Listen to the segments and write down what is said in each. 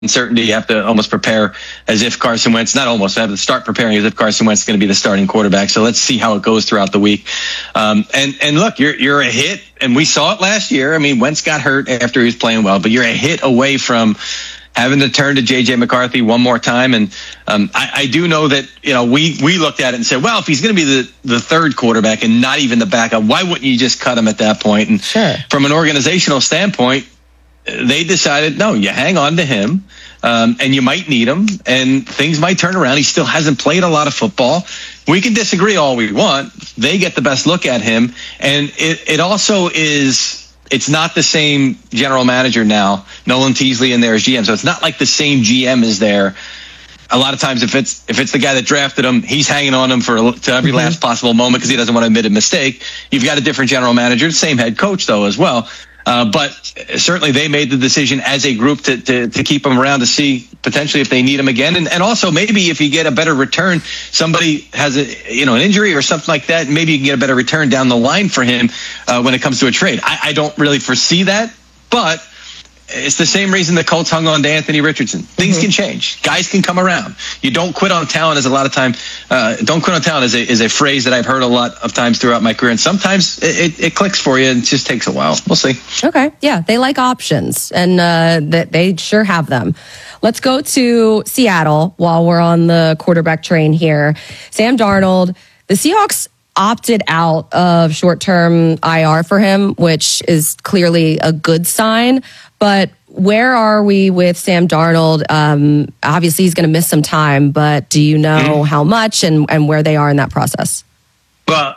uncertainty. You have to almost prepare as if Carson Wentz, not almost, have to start preparing as if Carson Wentz is going to be the starting quarterback. So let's see how it goes throughout the week. And look, you're a hit, and we saw it last year. I mean, Wentz got hurt after he was playing well, but you're a hit away from having to turn to J.J. McCarthy one more time. And I do know that, we looked at it and said, well, if he's going to be the third quarterback and not even the backup, why wouldn't you just cut him at that point? And sure, from an organizational standpoint, they decided, no, you hang on to him, and you might need him, and things might turn around. He still hasn't played a lot of football. We can disagree all we want. They get the best look at him, and it also is, it's not the same general manager now. Nolan Teasley in there as GM, so it's not like the same GM is there. A lot of times, if it's the guy that drafted him, he's hanging on him to every last possible moment because he doesn't want to admit a mistake. You've got a different general manager, same head coach though as well. But certainly they made the decision as a group to keep him around to see potentially if they need him again. And also maybe if you get a better return, somebody has an injury or something like that, maybe you can get a better return down the line for him when it comes to a trade. I don't really foresee that, but it's the same reason the Colts hung on to Anthony Richardson. Things can change. Guys can come around. You don't quit on talent is a lot of time. Don't quit on talent is a phrase that I've heard a lot of times throughout my career. And sometimes it clicks for you and it just takes a while. We'll see. Okay. Yeah. They like options and that they sure have them. Let's go to Seattle while we're on the quarterback train here. Sam Darnold, the Seahawks opted out of short-term IR for him, which is clearly a good sign. But where are we with Sam Darnold? Obviously, he's going to miss some time, but do you know how much and where they are in that process? Well,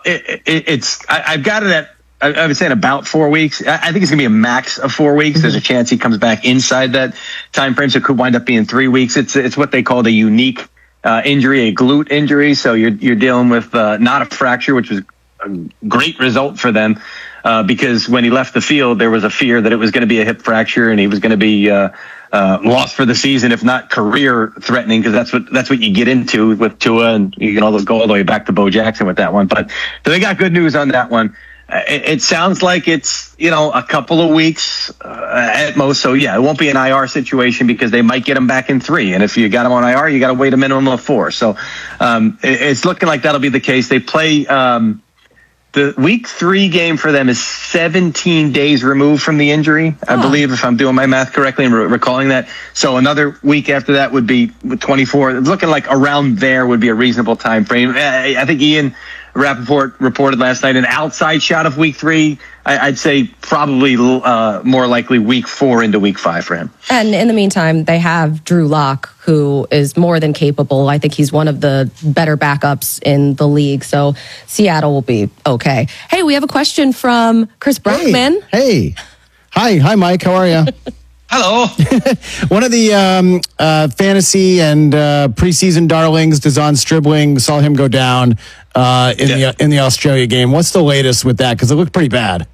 I've got it at, I would say in about 4 weeks. I think it's going to be a max of 4 weeks. There's a chance he comes back inside that time frame, so it could wind up being 3 weeks. It's what they call the unique injury, a glute injury. So you're dealing with not a fracture, which was a great result for them. Because when he left the field, there was a fear that it was going to be a hip fracture and he was going to be lost for the season, if not career threatening, because that's what you get into with Tua, and you can go all the way back to Bo Jackson with that one. But so they got good news on that one. It sounds like it's a couple of weeks at most. So yeah, it won't be an IR situation because they might get him back in 3, and if you got him on IR, you got to wait a minimum of 4. So it's looking like that'll be the case. They play. The week 3 game for them is 17 days removed from the injury, I believe, if I'm doing my math correctly and recalling that. So another week after that would be 24. It's looking like around there would be a reasonable time frame. I think Ian Rappaport reported last night an outside shot of week 3. I'd say probably more likely week 4 into week 5 for him. And in the meantime, they have Drew Lock, who is more than capable. I think he's one of the better backups in the league. So Seattle will be okay. Hey, we have a question from Chris Brockman. Hey. Hi, Mike. How are you? Hello. One of the fantasy and preseason darlings, Dazon Stribling, saw him go down in the Australia game. What's the latest with that? Because it looked pretty bad.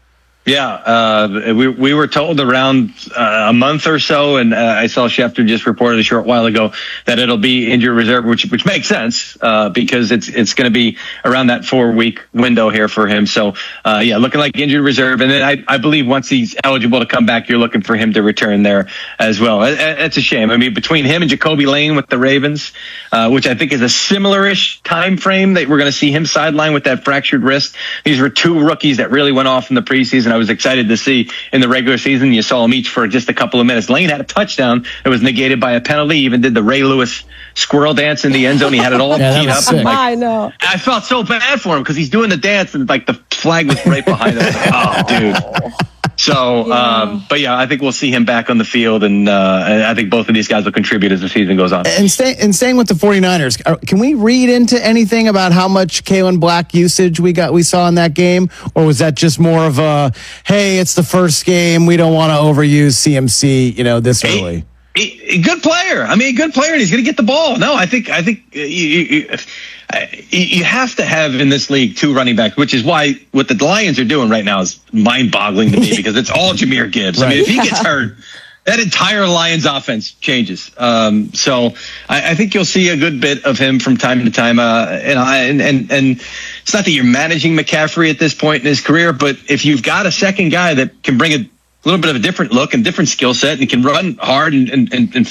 Yeah, we were told around a month or so, and I saw Schefter just reported a short while ago that it'll be injured reserve, which makes sense because it's going to be around that 4-week window here for him. So yeah, looking like injured reserve, and then I believe once he's eligible to come back, you're looking for him to return there as well. It's a shame. I mean, between him and Jacoby Lane with the Ravens, which I think is a similar-ish time frame that we're going to see him sidelined with that fractured wrist. These were 2 rookies that really went off in the preseason. I was excited to see in the regular season. You saw them each for just a couple of minutes. Lane had a touchdown that was negated by a penalty. He even did the Ray Lewis squirrel dance in the end zone. He had it all teed up. I know. I felt so bad for him because he's doing the dance and like the flag was right behind him. Oh, dude. So, but yeah, I think we'll see him back on the field, and I think both of these guys will contribute as the season goes on. And staying with the 49ers, can we read into anything about how much Kalen Black usage we saw in that game? Or was that just more of a, hey, it's the first game, we don't want to overuse CMC, this early? Good player. I mean, a good player, and he's going to get the ball. No, I think you have to have in this league 2 running backs, which is why what the Lions are doing right now is mind-boggling to me because it's all Jahmyr Gibbs. Right. I mean, if he gets hurt, that entire Lions offense changes. So I think you'll see a good bit of him from time to time. And it's not that you're managing McCaffrey at this point in his career, but if you've got a second guy that can bring little bit of a different look and different skill set, and can run hard and